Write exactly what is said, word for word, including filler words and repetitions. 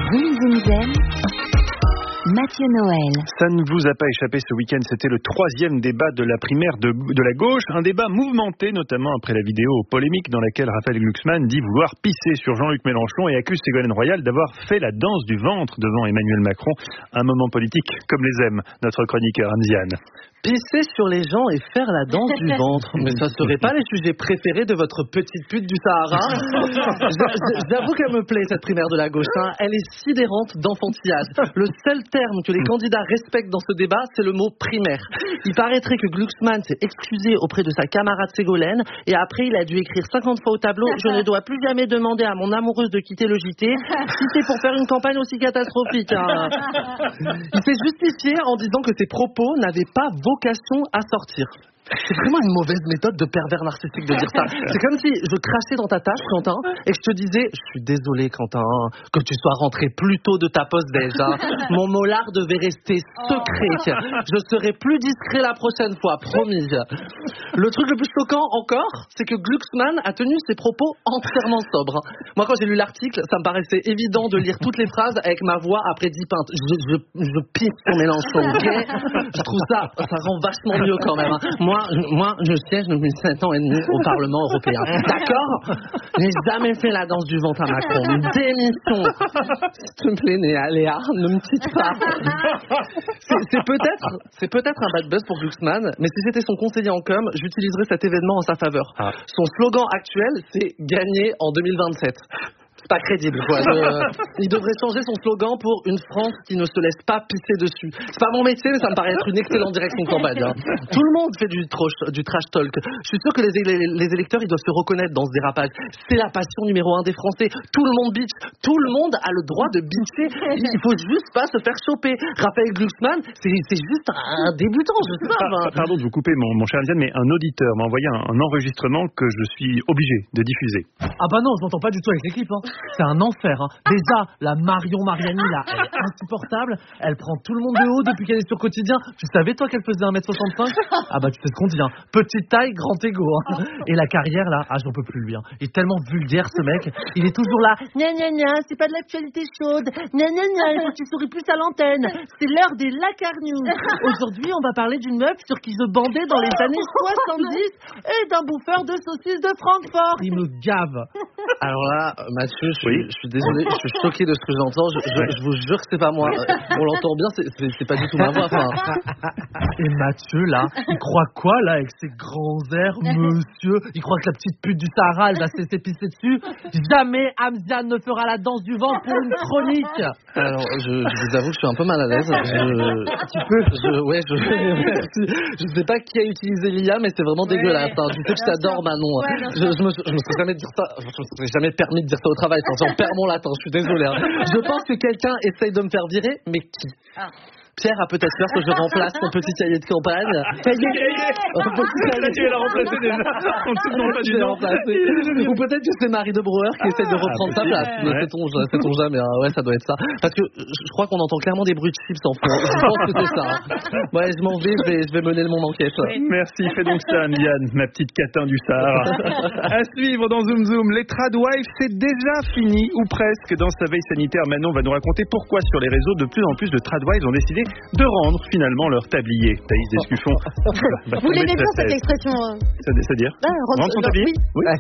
Zoom Zoom Zen, Mathieu Noël. Ça ne vous a pas échappé ce week-end, c'était le troisième débat de la primaire de, de la gauche, un débat mouvementé notamment après la vidéo polémique dans laquelle Raphaël Glucksmann dit vouloir pisser sur Jean-Luc Mélenchon et accuse Ségolène Royal d'avoir fait la danse du ventre devant Emmanuel Macron, un moment politique comme les aime notre chroniqueur Anziane. Pisser sur les gens et faire la danse du ventre. Mais ça serait pas les sujets préférés de votre petite pute du Sahara? J'avoue qu'elle me plaît cette primaire de la gauche, hein. Elle est sidérante d'enfantillage. Le seul terme que les candidats respectent dans ce débat, c'est le mot primaire. Il paraîtrait que Glucksmann s'est excusé auprès de sa camarade Ségolène et après il a dû écrire cinquante fois au tableau « Je ne dois plus jamais demander à mon amoureuse de quitter le J T si c'est pour faire une campagne aussi catastrophique. Hein. » Il s'est justifié en disant que ses propos n'avaient pas vocation à sortir. C'est vraiment une mauvaise méthode de pervers narcissique de dire ça. C'est comme si je crachais dans ta tâche, Quentin, et que je te disais « Je suis désolé, Quentin, que tu sois rentré plus tôt de ta pause déjà. Mon molar devait rester secret. Je serai plus discret la prochaine fois, promis. » Le truc le plus choquant encore, c'est que Glucksmann a tenu ses propos entièrement sobres. Moi, quand j'ai lu l'article, ça me paraissait évident de lire toutes les phrases avec ma voix après dix pintes. Je, je, je pisse sur Mélenchon, ok? Je trouve ça, ça rend vachement mieux quand même. Hein. Moi, Moi, je siège depuis sept ans et demi au Parlement européen. D'accord? Je n'ai jamais fait la danse du ventre à Macron. Démission. S'il te plaît, Néa, Léa, ne me quitte pas. C'est, c'est, peut-être, c'est peut-être un bad buzz pour Glucksmann, mais si j'étais son conseiller en com, j'utiliserais cet événement en sa faveur. Ah. Son slogan actuel, c'est « Gagner en deux mille vingt-sept ». C'est pas crédible, quoi. Je... Il devrait changer son slogan pour une France qui ne se laisse pas pisser dessus. C'est pas mon métier, mais ça me paraît être une excellente direction de campagne. Hein. Tout le monde fait du, troche, du trash talk. Je suis sûr que les, les, les électeurs, ils doivent se reconnaître dans ce dérapage. C'est la passion numéro un des Français. Tout le monde bitch. Tout le monde a le droit de bitcher. Il faut juste pas se faire choper. Raphaël Glucksmann, c'est, c'est juste un débutant, je sais pas. Ben. Pardon de vous couper, mon, mon cher Anziane, mais un auditeur m'a envoyé un, un enregistrement que je suis obligé de diffuser. Ah bah non, je m'entends pas du tout avec l'équipe, hein. C'est un enfer, hein. Déjà, la Marion Mariani, là, elle est insupportable. Elle prend tout le monde de haut depuis qu'elle est sur Quotidien. Tu savais, toi, qu'elle faisait un mètre soixante-cinq? Ah bah, tu sais ce qu'on dit, hein. Petite taille, grand égo, hein. Et la carrière, là, ah, j'en peux plus, lui, hein. Il est tellement vulgaire, ce mec. Il est toujours là. Gna gna gna, c'est pas de l'actualité chaude. Gna gna gna, il faut que tu souris plus à l'antenne. C'est l'heure des lacarnews. Aujourd'hui, on va parler d'une meuf sur qui se bandait dans les années soixante-dix et d'un bouffeur de saucisses de Francfort. Il me gave. Alors là, Mathieu, je, oui. je suis désolé, je suis choqué de ce que j'entends. Je, je, je vous jure que c'est pas moi. On l'entend bien, c'est, c'est, c'est pas du tout ma voix. Enfin... Et Mathieu, là, il croit quoi, là, avec ses grands airs, monsieur? Il croit que la petite pute du Sahara, elle va se laisser pisser dessus? Jamais Anziane ne fera la danse du ventre pour une chronique. Alors, je, je vous avoue que je suis un peu mal à l'aise. Je, un petit peu. Je, ouais, je, je sais pas qui a utilisé l'I A, mais c'est vraiment ouais. dégueulasse. Hein. Je sais que t'adores Manon. Ouais, je, je, me, je me serais jamais dire ça. Je me serais jamais permis de dire ça au travail. Enfin, j'en perds mon latin. Je suis désolé. Hein. Je pense que quelqu'un essaye de me faire virer, mais qui? Ah. Pierre a peut-être peur que je remplace son petit cahier de campagne. Cahier Tu l'as remplacé déjà. Je l'ai remplacé. Ou peut-être que c'est Marie de Brouwer qui essaie de reprendre sa place. Mais ouais. sait-on, sait-on jamais. Hein. Ouais, ça doit être ça. Parce que je crois qu'on entend clairement des bruits de chips en fond. Je pense que c'est ça. Hein. Ouais, je m'en vais, je vais, je vais mener le moment enquête. Merci, fais donc ça, Andiane, ma petite catin du Sahara. À suivre dans Zoom Zoom, les Tradwives, c'est déjà fini, ou presque. Dans sa veille sanitaire, Manon va nous raconter pourquoi sur les réseaux, de plus en plus de Tradwives ont décidé de rendre finalement leur tablier. Thaïs Descuffon. Vous l'aimez bien cette expression? C'est-à-dire ah, rendre son tablier? Oui. Oui.